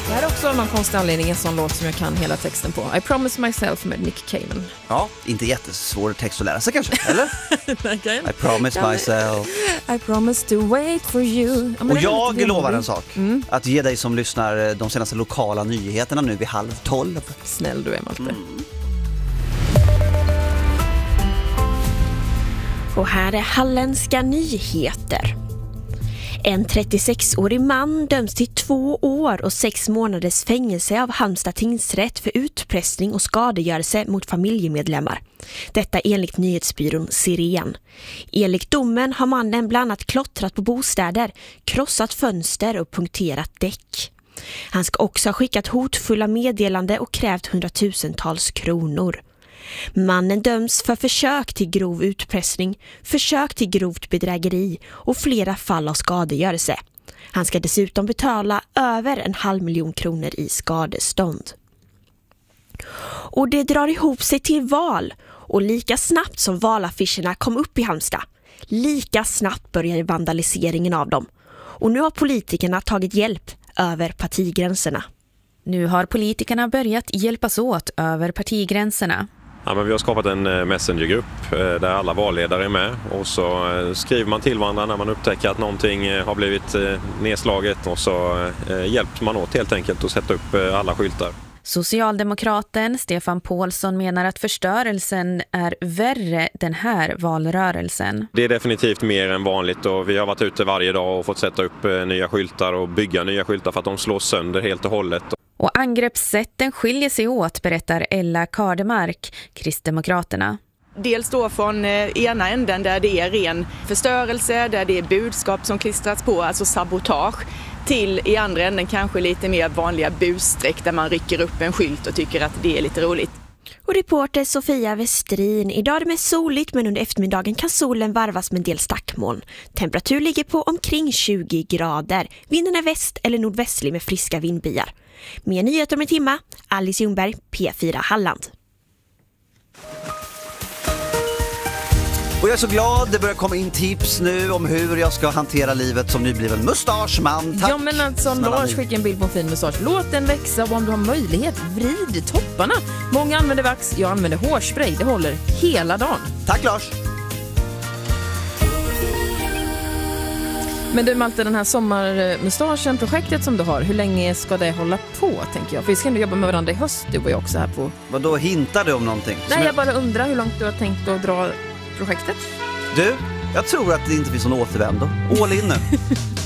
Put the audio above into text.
Det här är också av någon konstig anledning en sån låt som jag kan hela texten på. I Promise Myself med Nick Cayman. Ja, inte jättesvår text att lära sig kanske, eller? I promise myself. I promise to wait for you. Ja, och jag lovar en sak. Att ge dig som lyssnar de senaste lokala nyheterna nu vid 11:30. Snäll du är, Malte. Och här är halländska nyheter. En 36-årig man döms till 2 år och 6 månaders fängelse av Halmstad tingsrätt för utpressning och skadegörelse mot familjemedlemmar. Detta enligt nyhetsbyrån Siren. Enligt domen har mannen bland annat klottrat på bostäder, krossat fönster och punkterat däck. Han ska också ha skickat hotfulla meddelande och krävt 100,000-tals kronor. Mannen döms för försök till grov utpressning, försök till grovt bedrägeri och flera fall av skadegörelse. Han ska dessutom betala över 500 000 kronor i skadestånd. Och det drar ihop sig till val, och lika snabbt som valaffischerna kom upp i Halmstad, lika snabbt började vandaliseringen av dem. Och nu har politikerna tagit hjälp över partigränserna. Nu har politikerna börjat hjälpas åt över partigränserna. Ja, men vi har skapat en messengergrupp där alla valledare är med, och så skriver man till varandra när man upptäcker att någonting har blivit nedslaget, och så hjälper man åt helt enkelt att sätta upp alla skyltar. Socialdemokraten Stefan Paulsson menar att förstörelsen är värre den här valrörelsen. Det är definitivt mer än vanligt, och vi har varit ute varje dag och fått sätta upp nya skyltar och bygga nya skyltar för att de slås sönder helt och hållet. Och angreppssätten skiljer sig åt, berättar Ella Kardemark, Kristdemokraterna. Dels då från ena änden där det är ren förstörelse, där det är budskap som klistrats på, alltså sabotage, till i andra änden kanske lite mer vanliga bussträck där man rycker upp en skylt och tycker att det är lite roligt. Och reporter Sofia Westrin. Idag är det mest soligt, men under eftermiddagen kan solen varvas med en del stackmoln. Temperatur ligger på omkring 20 grader. Vinden är väst eller nordvästlig med friska vindbyar. Mer nyheter om en timme. Alice Ljungberg, P4 Halland. Och jag är så glad, det börjar komma in tips nu om hur jag ska hantera livet som nybliven mustaschman. Tack. Ja, men alltså Lars skickar en bild på en fin mustasch. Låt den växa, och om du har möjlighet, vrid topparna. Många använder vax, jag använder hårspray. Det håller hela dagen. Tack Lars. Men du Malte, den här sommarmustaschen, projektet som du har, hur länge ska det hålla på, tänker jag? För vi ska ändå jobba med varandra i höst, du och jag också här på... Vad då hintar du om någonting? Nej, jag bara undrar hur långt du har tänkt att dra projektet. Du, jag tror att det inte finns någon återvändo. All in nu.